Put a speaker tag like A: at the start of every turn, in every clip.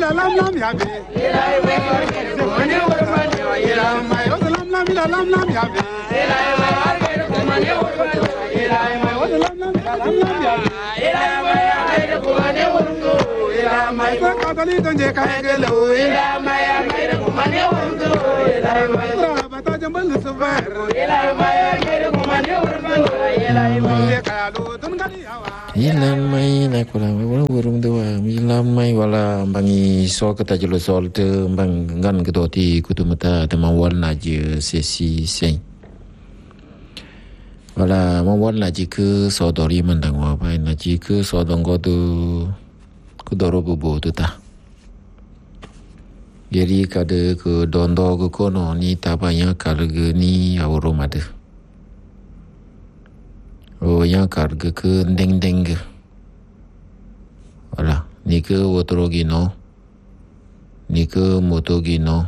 A: la lam lam ya be ilai we warge ko mane warman yo ilai mai lam lam la lam lam ya be ilai we warge ko mane warman yo ilai mai lam lam ya be ilai we warge ko mane warman ilai mai ka dali donje ka gelo ilai mai ko mane warman ilai mai bata jambal subar ilai mai warge ko mane warman ilai mai ka lo dun gali hawa
B: Ilan mai na kula burung dewa ilan mai wala bangi so kata jelo sol te bang ngan kedoti kutumata temawal naje sesi sen wala mawal naje ke sodori mandang wa bai naje ke sodongo tu kudoro bubu tu ta jadi kade ke dondo ke kono ni tabanya kalge ni awromade oh yang karga ke deng ke wala ni ke wotro gino ni ke moto gino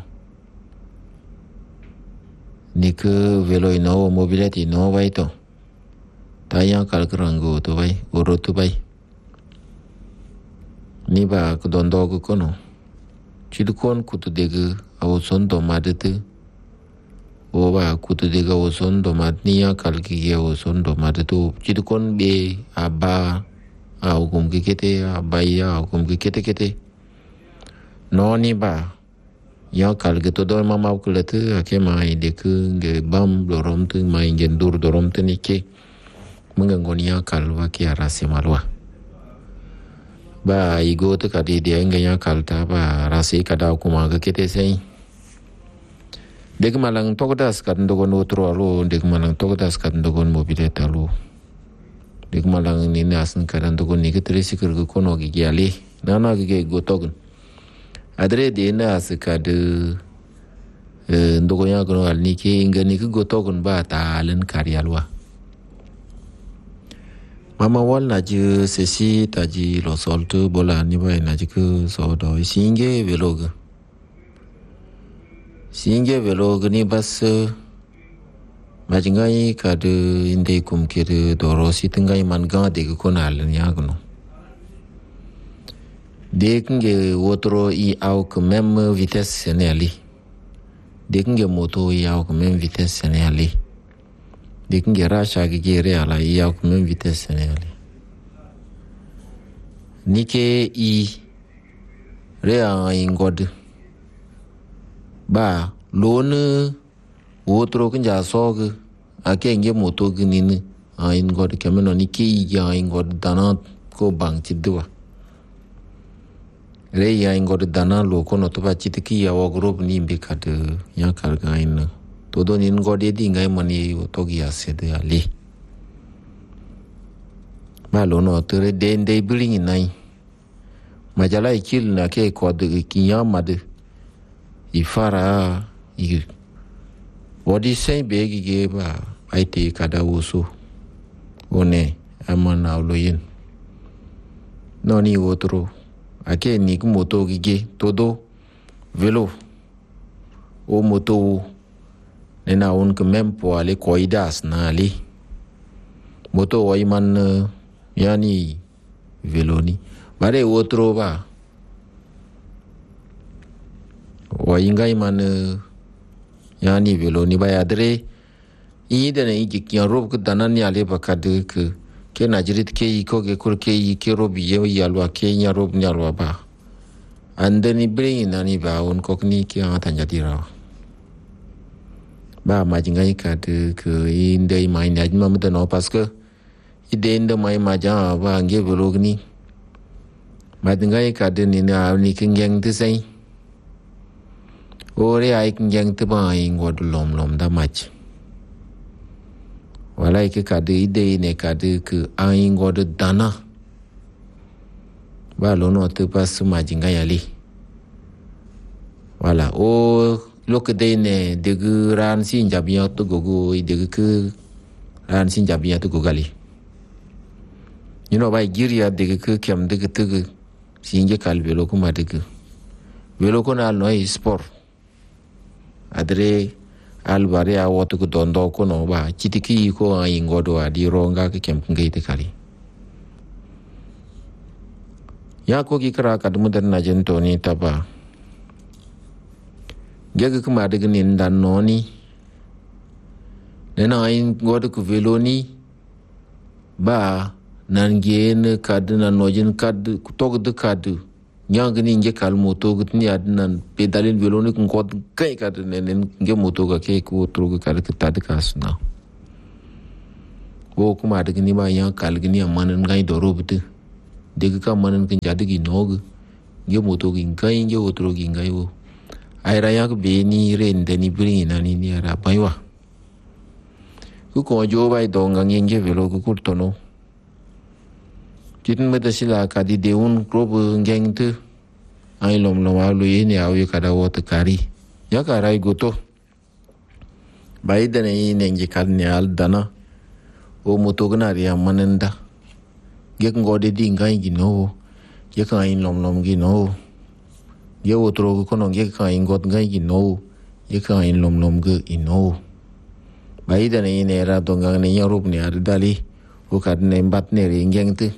B: ni ke velo ino mobility no vai to ta yang karga rango to vai oro to vai ni ba ku dondo ku kono chidukon kutu dege awson do madete oba kutu dega oson do matnia kalki ya oson do matu chidukon be aba au kum kete abaya au kum kete noni ba ya kalki to do mama kulete ake mai de ku ge bam dorom tu mai gendur dorom tu nike mengangonia kalwa ki arase malwa ba igo to kadi de ngaya kalta ba rase kada kuma kete sei dek malang tokodas kat ndogon otro alo dek malang tokodas kat ndogon mobileta alo dek malang ni nasan kat ndogon ni ketrisi ker kono gi giali nana gi gotogun adre de nas kat ndogon ya kono al ni ke inga ni gotogun ba ta alen karyalwa mama wal na je sesi taji lo soltu bola ni ba na je ke so do singe veloga Singe velo gani bas majingai kad inde kum kir doro sitingai manga de ko nal nya gno deknge wotro I au que même vitesse seneli deknge moto I au que même vitesse seneli deknge rasha ge re ala I au que même vitesse seneli nike I re a ingod ba lone wotro kinja sog ake nge moto gnini a ingod kemeno niki ya ingod dana ko bang tidwa re ya ingod dana lo kono to ba chitiki ya wogro ni mbekat ya karga in todo ni ingod edi ngai mani to gi asede ali ba lo no tere de building nai majala ikil na ke ko de kinyamade ifara I wadi sai begi ge ba aite kada woso one amana uloyin noni wotro ake ni moto ge todo velo o moto nena un que même pour aller koidas na ali moto waiman yani velo ni bare wotro ba waingai man yani velo ni bayadre ide ne ikyan rob ku danani ale bakad ke najrit ke iko ke kur ke ke rob ye yalwa ke nya rob nya roba ba andeni bring nani ba on kokni ke atanya dira ba majingai kad ke inde mai najma mutano parce que ide inde mai maja ba nge velo ni majingai kad ni na ni kingeng tisai ore ai kinjang te ba ingod lom da mach wala ke kade ide ne kade ke ingod dana ba lo no te pas majinga yali wala o lok de ne de ran sin jabia to gogo de ke ran sin jabia to gogali you know ba giria de ke kem de ke singe kalbe lo kuma de ke velo ko na no sport adre albare a wotu ko dondo ko no ba chitiki ko ai ngodo adi ronga ke kem ngai te kali ya ko ki kra kad mudan na jento ni taba gege kuma de gnin dan noni nena ain god ku veloni ba nan gen kad na nojin kad ku tog de kad nyang ni nge kal moto gut ni adnan pedalin veloni ku god kai kad nenen nge moto ga ke ku tro ga kad tad kasna wo kuma de gni ba yang kal gni amanan ngai dorobde de ka manan kin jadi gi nog nge moto gi ngai nge otro gi ngai wo ai ra yak be ni ren de ni bri na ni ra baiwa ku ko jo bai dong ngang nge velo ku kurtono tin me de sila ka di de un grob ngeng tu ai lom lo wa lu ni au ye kada wo te kari ya ka rai goto bai de ni nge kal ni al dana o moto gna ri amanenda ge ngode di ngai gi no ye ka ai lom gi no ye otro ko no ge ka ingot ngai gi no ye ka ai lom ge ino bai de ni ne ra dong ngang ni yorup ni ar dali o kad ne bat ne ri ngeng tu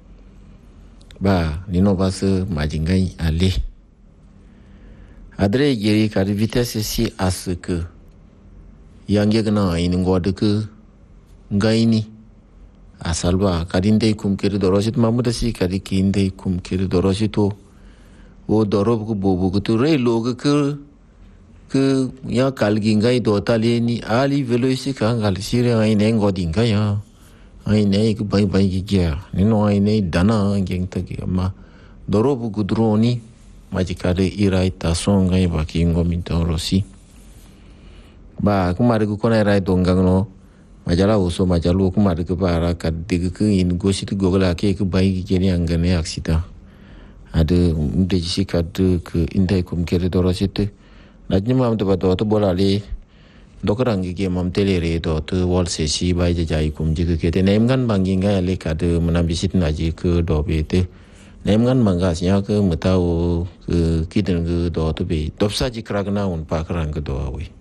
B: ba nino bas majingai ali adre geri kar vitesse si as ke yang ye gna in ngod ke ngai ni asal ba kadinde kum kir dorosit mamud si kadi kinde kum kir dorosito o dorob ku bobu ku re log ke ya kalgi ngai do tali ni ali veloisi ka ngal sire ai ne ngod ngai ya ai ne ku bai gi gya ni no ai ne dana ngeng ta gi ma dorobu gudroni majikare irai ta songai ba ki ngomi to rosi ba kumare ku kona irai dongang no majala uso majalu kumare ku para kad dig ku in gosit gogla ke ku bai gi ni angane aksita ada de jisi kad ku indai kum kere dorosit najni mam to bato to bolali dokrang gi mam telere to to wal se si bai je jai kum ji ke te nem gan bangi ga le ka de manam bisit na ji ke do be te nem gan manga sia ke mutau ke kiden ge do to be dopsa ji kragna un pa krang ge do we